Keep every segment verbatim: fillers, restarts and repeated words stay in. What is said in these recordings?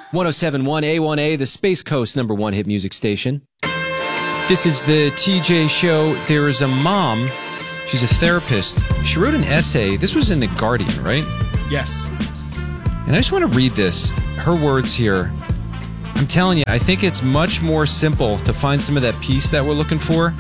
one oh seven point one A one A, the Space Coast number one hit music station. This is the T J Show. There is a mom. She's a therapist. She wrote an essay. This was in The Guardian, right? Yes. And I just want to read this. Her words here. I'm telling you, I think it's much more simple to find some of that peace that we're looking for.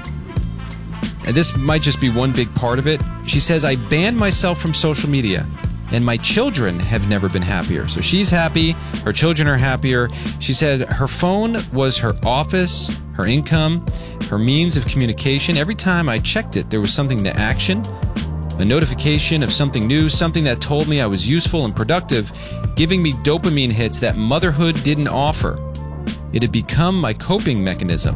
And this might just be one big part of it. She says, I banned myself from social media, and my children have never been happier. So she's happy. Her children are happier. She said her phone was her office, her income, her means of communication. Every time I checked it, there was something to action, a notification of something new, something that told me I was useful and productive, giving me dopamine hits that motherhood didn't offer. It had become my coping mechanism.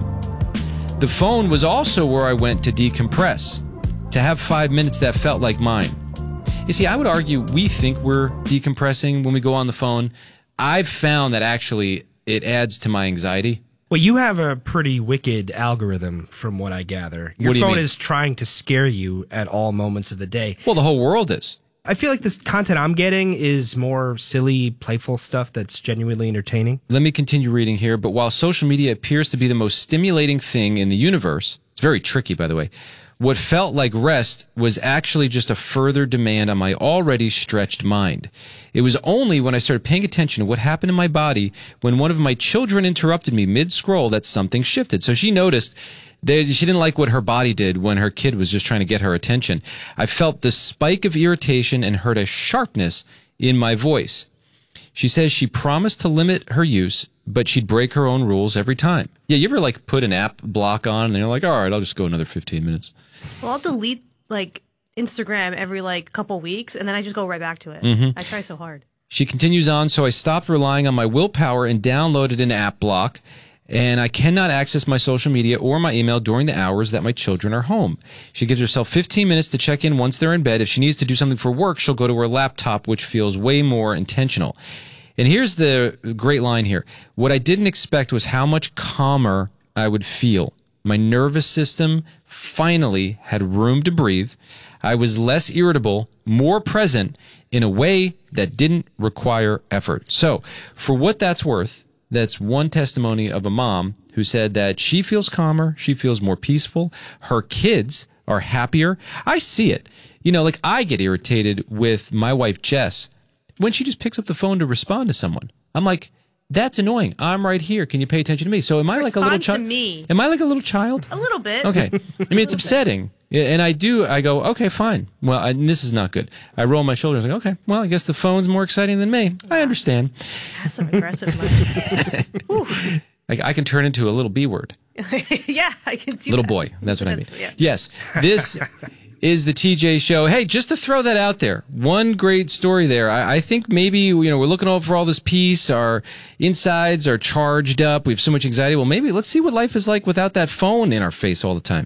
The phone was also where I went to decompress, to have five minutes that felt like mine. You see, I would argue we think we're decompressing when we go on the phone. I've found that actually it adds to my anxiety. Well, you have a pretty wicked algorithm from what I gather. Your What do you phone mean? is trying to scare you at all moments of the day. Well, the whole world is. I feel like this content I'm getting is more silly, playful stuff that's genuinely entertaining. Let me continue reading here. But while social media appears to be the most stimulating thing in the universe, it's very tricky, by the way, what felt like rest was actually just a further demand on my already stretched mind. It was only when I started paying attention to what happened in my body when one of my children interrupted me mid-scroll that something shifted. So she noticed that she didn't like what her body did when her kid was just trying to get her attention. I felt the spike of irritation and heard a sharpness in my voice. She says she promised to limit her use, but she'd break her own rules every time. Yeah, you ever like put an app block on and you're like, all right, I'll just go another fifteen minutes. Well, I'll delete like Instagram every like couple weeks and then I just go right back to it. Mm-hmm. I try so hard. She continues on, so I stopped relying on my willpower and downloaded an app block, and I cannot access my social media or my email during the hours that my children are home. She gives herself fifteen minutes to check in once they're in bed. If she needs to do something for work, she'll go to her laptop, which feels way more intentional. And here's the great line here. What I didn't expect was how much calmer I would feel. My nervous system finally had room to breathe. I was less irritable, more present in a way that didn't require effort. So, for what that's worth, that's one testimony of a mom who said that she feels calmer, she feels more peaceful, her kids are happier. I see it. You know, like I get irritated with my wife, Jess, when she just picks up the phone to respond to someone. I'm like, that's annoying. I'm right here. Can you pay attention to me? So am I like a little child? Respond to me. Am I like a little child? A little bit. Okay. I mean, it's upsetting. Yeah, and I do, I go, okay, fine. Well, I, this is not good. I roll my shoulders like, okay, well, I guess the phone's more exciting than me. I understand. That's some aggressive money. I, I can turn into a little B word. Yeah, I can see Little that. boy. That's what I mean. That's- yeah. Yes. This is the T J Show. Hey, just to throw that out there, one great story there. I, I think maybe, you know, we're looking over all this peace. Our insides are charged up. We have so much anxiety. Well, maybe let's see what life is like without that phone in our face all the time.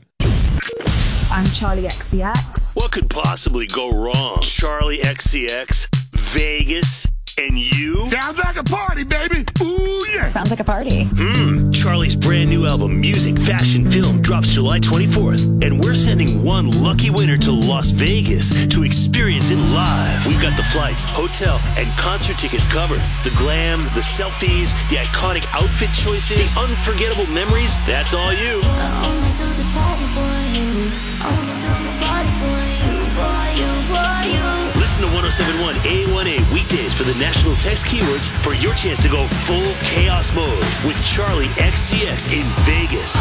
I'm Charlie X C X. What could possibly go wrong? Charlie X C X, Vegas, and you? Sounds like a party, baby. Ooh, yeah. Sounds like a party. Hmm. Charlie's brand new album, Music, Fashion, Film, drops July twenty-fourth. And we're sending one lucky winner to Las Vegas to experience it live. We've got the flights, hotel, and concert tickets covered. The glam, the selfies, the iconic outfit choices, the unforgettable memories. That's all you. I only do this party for you. I only do this party for you, for you, for you. Listen to one oh seven point one A one A weekdays for the national text keywords for your chance to go full chaos mode with Charlie X C X in Vegas.